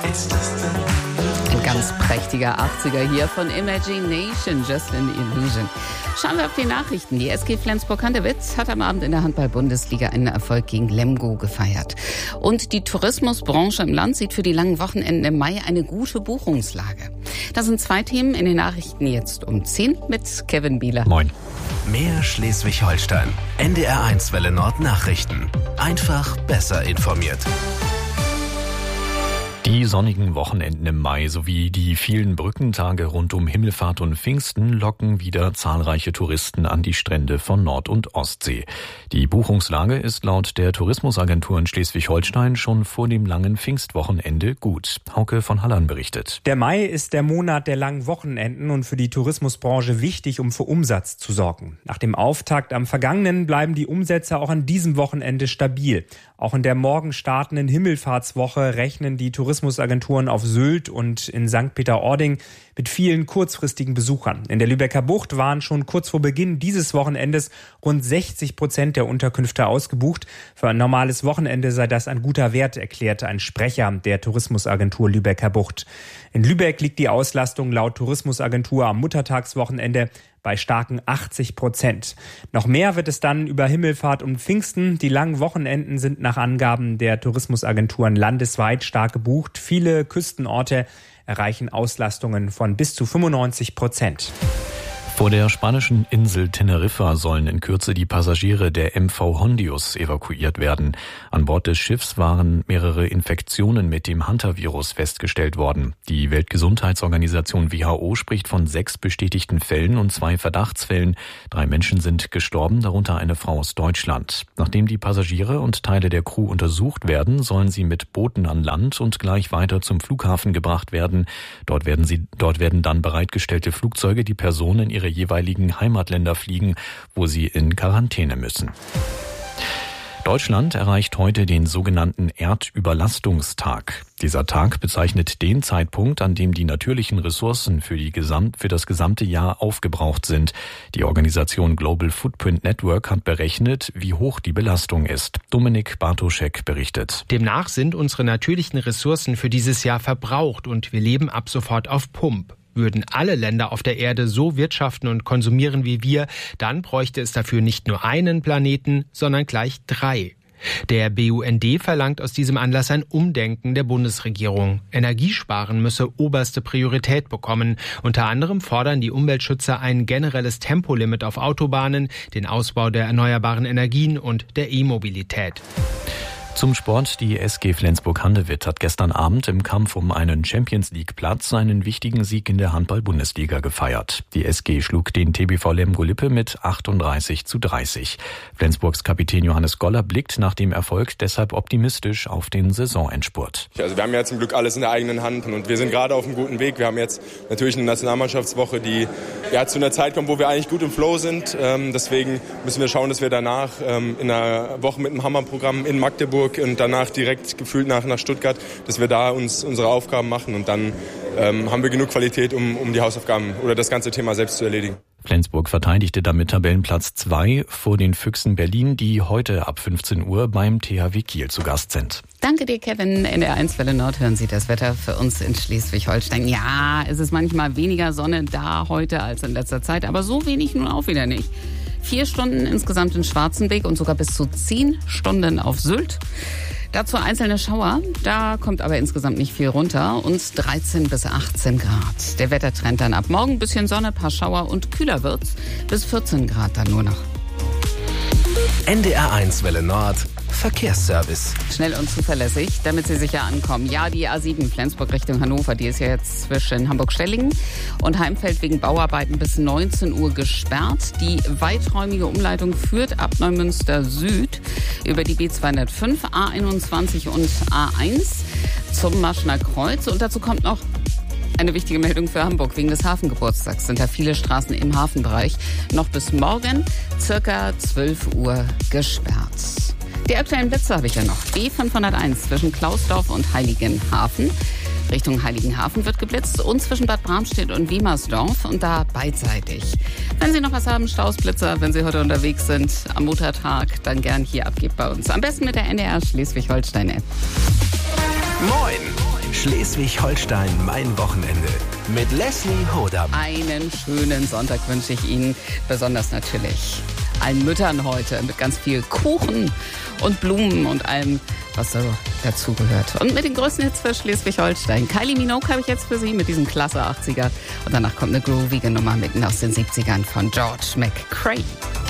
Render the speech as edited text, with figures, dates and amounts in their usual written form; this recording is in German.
Ein ganz prächtiger 80er hier von Imagination, Just an Illusion. Schauen wir auf die Nachrichten. Die SG Flensburg-Handewitt hat am Abend in der Handball-Bundesliga einen Erfolg gegen Lemgo gefeiert. Und die Tourismusbranche im Land sieht für die langen Wochenenden im Mai eine gute Buchungslage. Das sind zwei Themen in den Nachrichten jetzt um 10 mit Kevin Bieler. Moin. Mehr Schleswig-Holstein. NDR1 Welle Nord Nachrichten. Einfach besser informiert. Die sonnigen Wochenenden im Mai sowie die vielen Brückentage rund um Himmelfahrt und Pfingsten locken wieder zahlreiche Touristen an die Strände von Nord- und Ostsee. Die Buchungslage ist laut der Tourismusagentur in Schleswig-Holstein schon vor dem langen Pfingstwochenende gut. Hauke von Hallern berichtet. Der Mai ist der Monat der langen Wochenenden und für die Tourismusbranche wichtig, um für Umsatz zu sorgen. Nach dem Auftakt am vergangenen bleiben die Umsätze auch an diesem Wochenende stabil. Auch in der morgen startenden Himmelfahrtswoche rechnen die Tourismusagenturen auf Sylt und in St. Peter-Ording mit vielen kurzfristigen Besuchern. In der Lübecker Bucht waren schon kurz vor Beginn dieses Wochenendes rund 60% der Unterkünfte ausgebucht. Für ein normales Wochenende sei das ein guter Wert, erklärte ein Sprecher der Tourismusagentur Lübecker Bucht. In Lübeck liegt die Auslastung laut Tourismusagentur am Muttertagswochenende bei starken 80%. Noch mehr wird es dann über Himmelfahrt und Pfingsten. Die langen Wochenenden sind nach Angaben der Tourismusagenturen landesweit stark gebucht. Viele Küstenorte erreichen Auslastungen von bis zu 95%. Vor der spanischen Insel Teneriffa sollen in Kürze die Passagiere der MV Hondius evakuiert werden. An Bord des Schiffs waren mehrere Infektionen mit dem Hantavirus festgestellt worden. Die Weltgesundheitsorganisation WHO spricht von 6 bestätigten Fällen und 2 Verdachtsfällen. 3 Menschen sind gestorben, darunter eine Frau aus Deutschland. Nachdem die Passagiere und Teile der Crew untersucht werden, sollen sie mit Booten an Land und gleich weiter zum Flughafen gebracht werden. Dort werden dann bereitgestellte Flugzeuge die Personen in ihre jeweiligen Heimatländer fliegen, wo sie in Quarantäne müssen. Deutschland erreicht heute den sogenannten Erdüberlastungstag. Dieser Tag bezeichnet den Zeitpunkt, an dem die natürlichen Ressourcen für das gesamte Jahr aufgebraucht sind. Die Organisation Global Footprint Network hat berechnet, wie hoch die Belastung ist. Dominik Bartoschek berichtet. Demnach sind unsere natürlichen Ressourcen für dieses Jahr verbraucht und wir leben ab sofort auf Pump. Würden alle Länder auf der Erde so wirtschaften und konsumieren wie wir, dann bräuchte es dafür nicht nur einen Planeten, sondern gleich 3. Der BUND verlangt aus diesem Anlass ein Umdenken der Bundesregierung. Energiesparen müsse oberste Priorität bekommen. Unter anderem fordern die Umweltschützer ein generelles Tempolimit auf Autobahnen, den Ausbau der erneuerbaren Energien und der E-Mobilität. Zum Sport. Die SG Flensburg-Handewitt hat gestern Abend im Kampf um einen Champions-League-Platz einen wichtigen Sieg in der Handball-Bundesliga gefeiert. Die SG schlug den TBV Lemgo-Lippe mit 38:30. Flensburgs Kapitän Johannes Goller blickt nach dem Erfolg deshalb optimistisch auf den Saisonendspurt. Also wir haben ja zum Glück alles in der eigenen Hand und wir sind gerade auf einem guten Weg. Wir haben jetzt natürlich eine Nationalmannschaftswoche, die zu einer Zeit kommt, wo wir eigentlich gut im Flow sind. Deswegen müssen wir schauen, dass wir danach in einer Woche mit einem Hammerprogramm in Magdeburg und danach direkt gefühlt nach Stuttgart, dass wir da uns unsere Aufgaben machen und dann haben wir genug Qualität, um die Hausaufgaben oder das ganze Thema selbst zu erledigen. Flensburg verteidigte damit Tabellenplatz 2 vor den Füchsen Berlin, die heute ab 15 Uhr beim THW Kiel zu Gast sind. Danke dir, Kevin. In der 1 Welle Nord hören Sie das Wetter für uns in Schleswig-Holstein. Ja, es ist manchmal weniger Sonne da heute als in letzter Zeit, aber so wenig nun auch wieder nicht. 4 Stunden insgesamt in Schwarzenbeek und sogar bis zu 10 Stunden auf Sylt. Dazu einzelne Schauer, da kommt aber insgesamt nicht viel runter und 13 bis 18 Grad. Der Wettertrend dann ab morgen, ein bisschen Sonne, paar Schauer und kühler wird's, bis 14 Grad dann nur noch. NDR1 Welle Nord Verkehrsservice. Schnell und zuverlässig, damit Sie sicher ankommen. Ja, die A7 Flensburg Richtung Hannover, die ist ja jetzt zwischen Hamburg-Stellingen und Heimfeld wegen Bauarbeiten bis 19 Uhr gesperrt. Die weiträumige Umleitung führt ab Neumünster Süd über die B205, A21 und A1 zum Maschner Kreuz. Und dazu kommt noch eine wichtige Meldung für Hamburg. Wegen des Hafengeburtstags sind da viele Straßen im Hafenbereich noch bis morgen circa 12 Uhr gesperrt. Die aktuellen Blitze habe ich ja noch. B501 zwischen Klausdorf und Heiligenhafen. Richtung Heiligenhafen wird geblitzt und zwischen Bad Bramstedt und Wiemersdorf und da beidseitig. Wenn Sie noch was haben, Stausblitzer, wenn Sie heute unterwegs sind am Muttertag, dann gern hier abgeben bei uns. Am besten mit der NDR Schleswig-Holstein-App. Moin! Schleswig-Holstein, mein Wochenende. Mit Leslie Hodam. Einen schönen Sonntag wünsche ich Ihnen, besonders natürlich allen Müttern heute mit ganz viel Kuchen und Blumen und allem, was so dazugehört. Und mit den größten Hits für Schleswig-Holstein. Kylie Minogue habe ich jetzt für Sie mit diesem klasse 80er. Und danach kommt eine groovige Nummer mitten aus den 70ern von George McCrae.